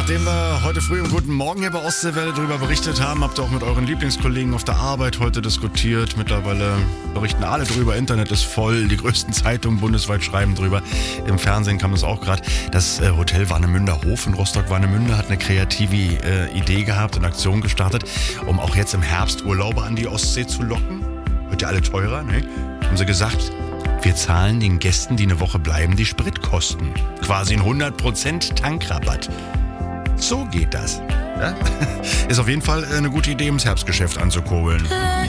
nachdem wir heute früh im Guten Morgen hier bei Ostseewelle darüber berichtet haben, habt ihr auch mit euren Lieblingskollegen auf der Arbeit heute diskutiert. Mittlerweile berichten alle drüber, Internet ist voll, die größten Zeitungen bundesweit schreiben drüber. Im Fernsehen kam das auch gerade. Das Hotel Warnemünder Hof in Rostock-Warnemünde hat eine kreative Idee gehabt und Aktion gestartet, um auch jetzt im Herbst Urlauber an die Ostsee zu locken. Wird ja alle teurer, ne? Haben sie gesagt, wir zahlen den Gästen, die eine Woche bleiben, die Spritkosten. Quasi ein 100% Tankrabatt. So geht das. Ja? Ist auf jeden Fall eine gute Idee, ums Herbstgeschäft anzukurbeln.